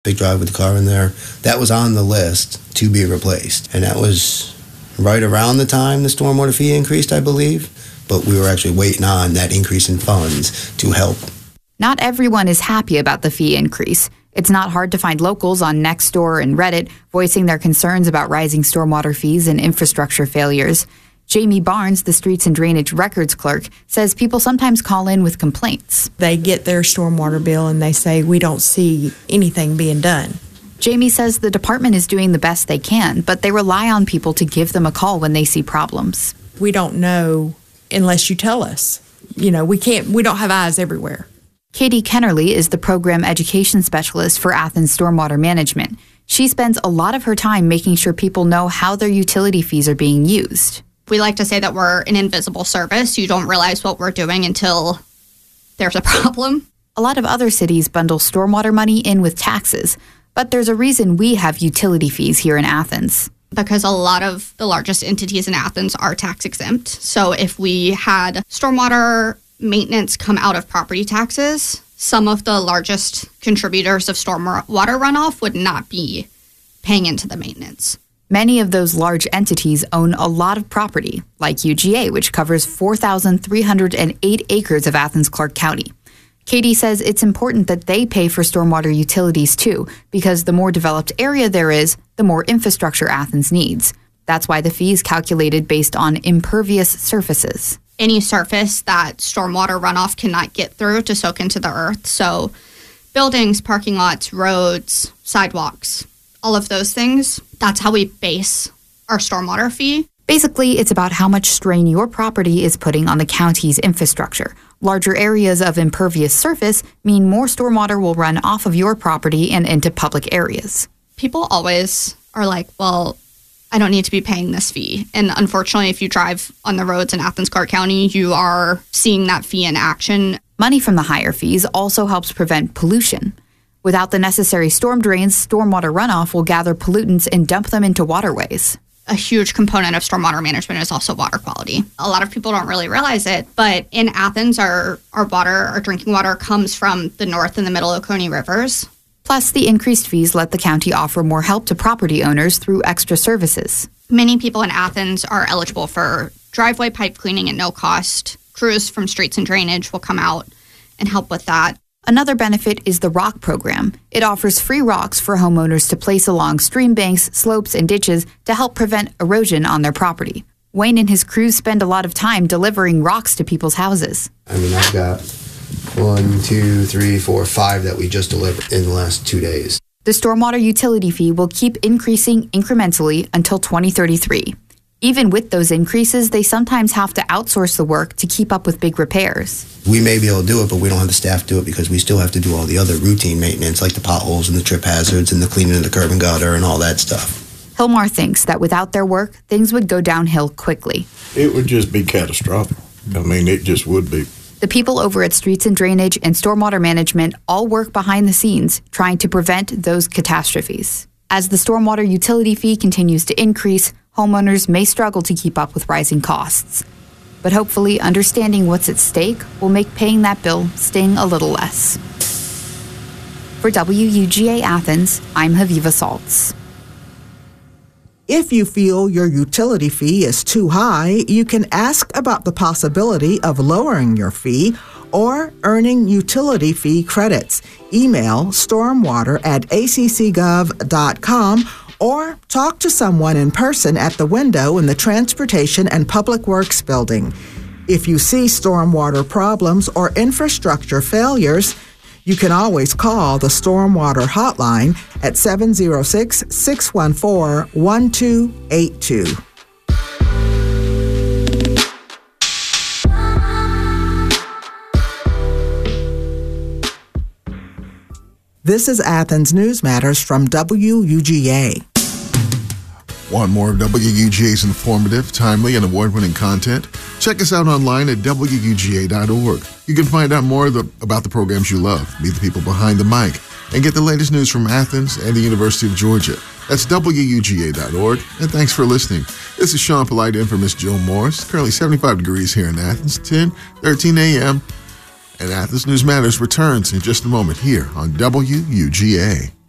big drive with the car in there. That was on the list to be replaced. And that was right around the time the stormwater fee increased, I believe. But we were actually waiting on that increase in funds to help. Not everyone is happy about the fee increase. It's not hard to find locals on Nextdoor and Reddit voicing their concerns about rising stormwater fees and infrastructure failures. Jamie Barnes, the Streets and Drainage Records clerk, says people sometimes call in with complaints. They get their stormwater bill and they say, we don't see anything being done. Jamie says the department is doing the best they can, but they rely on people to give them a call when they see problems. We don't know unless you tell us. We don't have eyes everywhere. Katie Kennerly is the program education specialist for Athens Stormwater Management. She spends a lot of her time making sure people know how their utility fees are being used. We like to say that we're an invisible service. You don't realize what we're doing until there's a problem. A lot of other cities bundle stormwater money in with taxes, but there's a reason we have utility fees here in Athens. Because a lot of the largest entities in Athens are tax exempt. So if we had stormwater maintenance come out of property taxes, some of the largest contributors of stormwater runoff would not be paying into the maintenance. Many of those large entities own a lot of property, like UGA, which covers 4,308 acres of Athens-Clarke County. Katie says it's important that they pay for stormwater utilities too, because the more developed area there is, the more infrastructure Athens needs. That's why the fee is calculated based on impervious surfaces. Any surface that stormwater runoff cannot get through to soak into the earth. So buildings, parking lots, roads, sidewalks, all of those things. That's how we base our stormwater fee. Basically, it's about how much strain your property is putting on the county's infrastructure. Larger areas of impervious surface mean more stormwater will run off of your property and into public areas. People always are like, well, I don't need to be paying this fee. And unfortunately, if you drive on the roads in Athens-Clarke County, you are seeing that fee in action. Money from the higher fees also helps prevent pollution. Without the necessary storm drains, stormwater runoff will gather pollutants and dump them into waterways. A huge component of stormwater management is also water quality. A lot of people don't really realize it, but in Athens, our drinking water comes from the North and the Middle Oconee rivers. Plus, the increased fees let the county offer more help to property owners through extra services. Many people in Athens are eligible for driveway pipe cleaning at no cost. Crews from Streets and Drainage will come out and help with that. Another benefit is the rock program. It offers free rocks for homeowners to place along stream banks, slopes, and ditches to help prevent erosion on their property. Wayne and his crews spend a lot of time delivering rocks to people's houses. I've got 1, 2, 3, 4, 5 that we just delivered in the last 2 days. The stormwater utility fee will keep increasing incrementally until 2033. Even with those increases, they sometimes have to outsource the work to keep up with big repairs. We may be able to do it, but we don't have the staff to do it because we still have to do all the other routine maintenance like the potholes and the trip hazards and the cleaning of the curb and gutter and all that stuff. Hilmar thinks that without their work, things would go downhill quickly. It would just be catastrophic. It just would be. The people over at Streets and Drainage and Stormwater Management all work behind the scenes trying to prevent those catastrophes. As the stormwater utility fee continues to increase, homeowners may struggle to keep up with rising costs. But hopefully, understanding what's at stake will make paying that bill sting a little less. For WUGA Athens, I'm Haviva Saltz. If you feel your utility fee is too high, you can ask about the possibility of lowering your fee or earning utility fee credits. Email stormwater@accgov.com or talk to someone in person at the window in the Transportation and Public Works Building. If you see stormwater problems or infrastructure failures, you can always call the Stormwater Hotline at 706-614-1282. This is Athens News Matters from WUGA. Want more of WUGA's informative, timely, and award-winning content? Check us out online at WUGA.org. You can find out more about the programs you love, meet the people behind the mic, and get the latest news from Athens and the University of Georgia. That's WUGA.org, and thanks for listening. This is Sean Polite in for Miss Jill Morris. Currently 75 degrees here in Athens, 10:13 a.m., and Athens News Matters returns in just a moment here on WUGA.